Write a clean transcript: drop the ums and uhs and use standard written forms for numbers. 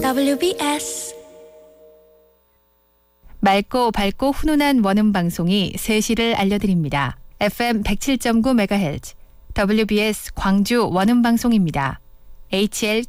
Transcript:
WBS 맑고 밝고 훈훈한 원음 방송이 3시를 알려드립니다. FM 107.9MHz WBS 광주 원음 방송입니다. HL